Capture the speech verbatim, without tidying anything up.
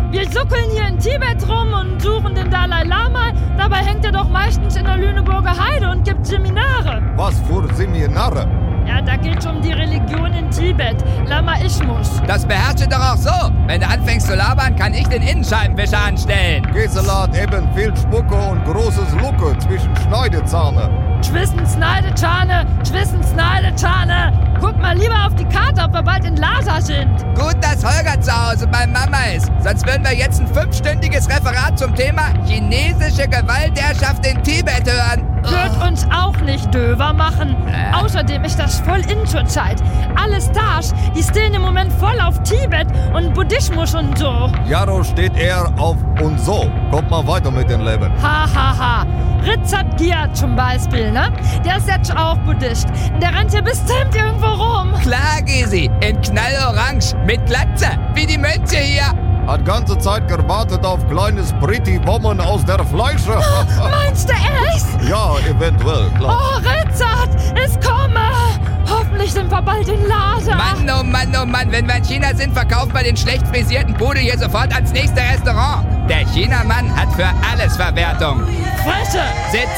Wir suckeln hier in Tibet rum und suchen den Dalai Lama. Dabei hängt er doch meistens in der Lüneburger Heide und gibt Seminare. Was für Seminare? Ja, da geht's um die Religion in Tibet. Lamaismus. Das beherrscht doch auch so. Wenn du anfängst zu labern, kann ich den Innenscheibenwischer anstellen. Geselat eben viel Spucke und großes Lucke zwischen Schneidezahne. Schwissen, Schneidezahne, Schwissen, Schneidezahne. Guck mal lieber auf die Karte, ob wir bald in Lhasa sind. Gut, dass Holger zu Hause bei Mama ist. Sonst würden wir jetzt ein fünfstündiges Referat zum Thema chinesische Gewaltherrschaft in Tibet hören. Wird uns auch nicht döver machen. Äh. Außerdem ist das voll in zur Zeit. Alle Stars, die stehen im Moment voll auf Tibet und Buddhismus und so. Jaro steht eher auf und so. Kommt mal weiter mit dem Leben. Ha, ha, ha. Richard Gere zum Beispiel, ne? Der ist jetzt auch Buddhist. Der rennt hier bestimmt irgendwo rum. Klar, Gysi. In knallorange. Mit Glatze. Wie die Mönche hier. Hat ganze Zeit gewartet auf kleines Pretty Woman aus der Fleische. Oh, meinst du echt? Ja, eventuell, klar. Oh, Richard, es komme. Hoffentlich sind wir bald in Lhasa. Mann, oh Mann, oh Mann. Wenn wir in China sind, verkaufen wir den schlecht frisierten Pudel hier sofort ans nächste Restaurant. Der Chinamann hat für alles Verwertung. Fresse. Sitz.